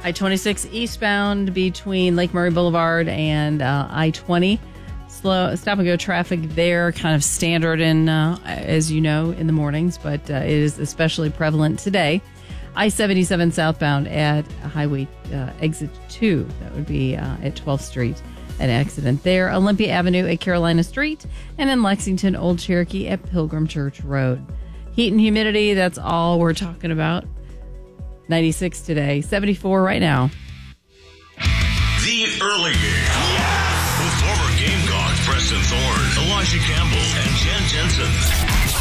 I-26 eastbound between Lake Murray Boulevard and I-20. Slow stop-and-go traffic there, kind of standard as you know, in the mornings, but it is especially prevalent today. I-77 southbound at Highway Exit 2. That would be at 12th Street. An accident there. Olympia Avenue at Carolina Street. And in Lexington, Old Cherokee at Pilgrim Church Road. Heat and humidity, that's all we're talking about. 96 today, 74 right now. The Early Game. Yes! With former Gamecocks Preston Thorne, Elijah Campbell, and Jen Jensen.